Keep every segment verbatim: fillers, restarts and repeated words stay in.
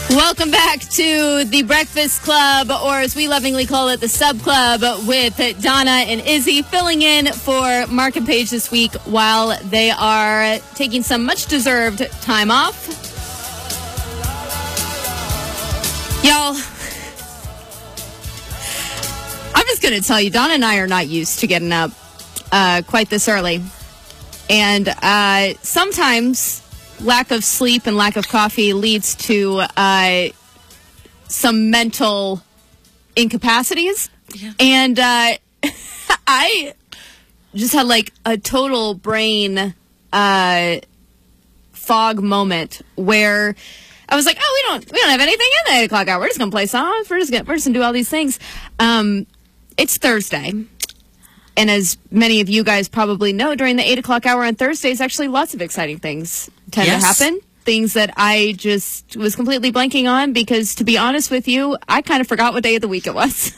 Welcome back to the Breakfast Club, or as we lovingly call it, the Sub Club, with Donna and Izzy filling in for Mark and Paige this week while they are taking some much-deserved time off. Y'all, I'm just going to tell you, Donna and I are not used to getting up uh, quite this early. And uh, sometimes lack of sleep and lack of coffee leads to uh, some mental incapacities. Yeah. And uh, I just had like a total brain uh, fog moment where I was like, oh, we don't we don't have anything in the eight o'clock hour. We're just going to play songs. We're just going we're just gonna do all these things. Um, it's Thursday. And as many of you guys probably know, during the eight o'clock hour on Thursdays, actually lots of exciting things tend yes. to happen. Things that I just was completely blanking on because, to be honest with you, I kind of forgot what day of the week it was.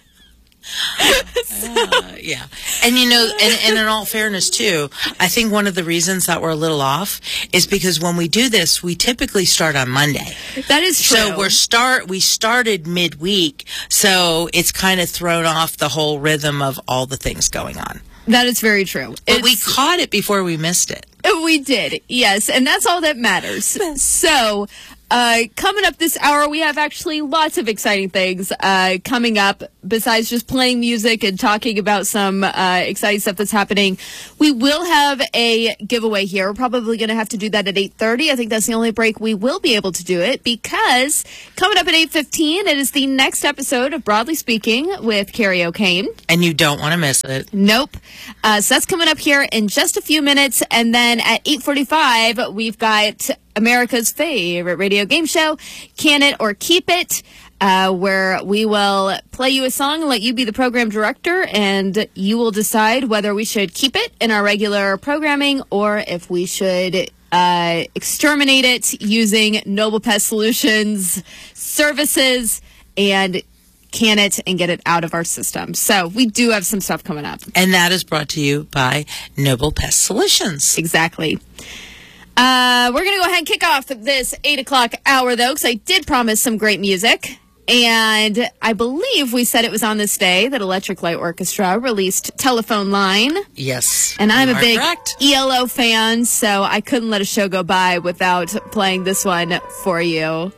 so. uh, yeah. And, you know, and, and in all fairness, too, I think one of the reasons that we're a little off is because when we do this, we typically start on Monday. That is true. So we're start, we started midweek, so it's kind of thrown off the whole rhythm of all the things going on. That is very true. But it's, we caught it before we missed it. We did, yes, and that's all that matters. So, uh, coming up this hour, we have actually lots of exciting things uh, coming up. Besides just playing music and talking about some uh, exciting stuff that's happening, we will have a giveaway here. We're probably going to have to do that at eight thirty. I think that's the only break we will be able to do it, because coming up at eight fifteen, it is the next episode of Broadly Speaking with Carrie O'Kane. And you don't want to miss it. Nope. Uh, so that's coming up here in just a few minutes. And then at eight forty-five, we've got America's favorite radio game show, Can It or Keep It, uh, where we will play you a song and let you be the program director, and you will decide whether we should keep it in our regular programming or if we should uh, exterminate it using Noble Pest Solutions services and can it and get it out of our system. So we do have some stuff coming up. And that is brought to you by Noble Pest Solutions. Exactly. Uh, we're going to go ahead and kick off this eight o'clock hour, though, because I did promise some great music. And I believe we said it was on this day that Electric Light Orchestra released Telephone Line. Yes. And I'm a big correct. E L O fan, so I couldn't let a show go by without playing this one for you.